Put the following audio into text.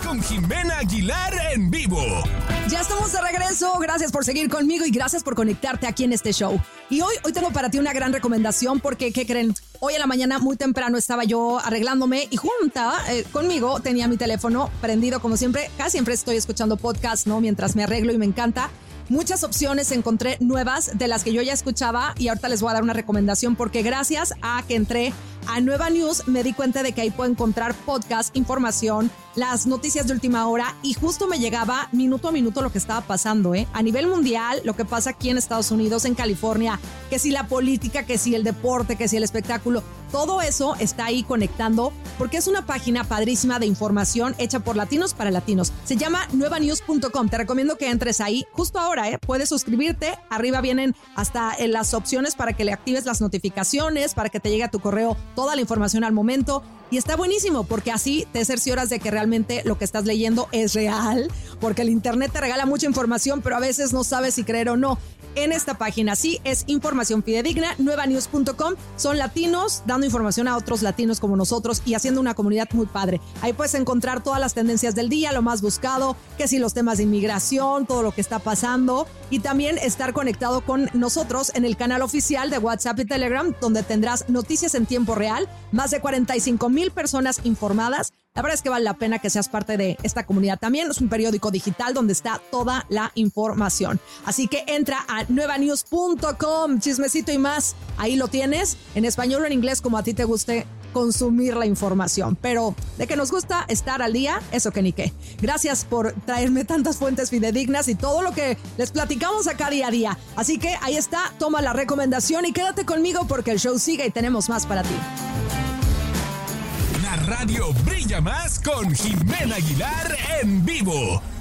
con Jimena Aguilar en vivo. Ya estamos de regreso. Gracias por seguir conmigo y gracias por conectarte aquí en este show. Y hoy tengo para ti una gran recomendación porque, ¿qué creen? Hoy en la mañana muy temprano estaba yo arreglándome y junta conmigo tenía mi teléfono prendido como siempre. Casi siempre estoy escuchando podcast, ¿no? Mientras me arreglo y me encanta. Muchas opciones encontré nuevas de las que yo ya escuchaba y ahorita les voy a dar una recomendación porque gracias a que entré a Nueva News me di cuenta de que ahí puedo encontrar podcast, información, las noticias de última hora y justo me llegaba minuto a minuto lo que estaba pasando, a nivel mundial, lo que pasa aquí en Estados Unidos, en California, que si la política, que si el deporte, que si el espectáculo, todo eso está ahí conectando porque es una página padrísima de información hecha por latinos para latinos. Se llama nuevanews.com. Te recomiendo que entres ahí justo ahora, puedes suscribirte. Arriba vienen hasta las opciones para que le actives las notificaciones, para que te llegue a tu correo toda la información al momento. Y está buenísimo porque así te cercioras de que realmente lo que estás leyendo es real, porque el internet te regala mucha información, pero a veces no sabes si creer o no. En esta página sí es información fidedigna, nuevanews.com. Son latinos dando información a otros latinos como nosotros y haciendo una comunidad muy padre. Ahí puedes encontrar todas las tendencias del día, lo más buscado, que si los temas de inmigración, todo lo que está pasando y también estar conectado con nosotros en el canal oficial de WhatsApp y Telegram, donde tendrás noticias en tiempo real, más de 45,000 personas informadas. La verdad es que vale la pena que seas parte de esta comunidad. También es un periódico digital donde está toda la información. Así que entra a nuevanews.com, chismecito y más. Ahí lo tienes, en español o en inglés, como a ti te guste consumir la información. Pero de que nos gusta estar al día, eso que ni qué. Gracias por traerme tantas fuentes fidedignas y todo lo que les platicamos acá día a día. Así que ahí está, toma la recomendación y quédate conmigo porque el show sigue y tenemos más para ti. La radio brilla más con Jimena Aguilar en vivo.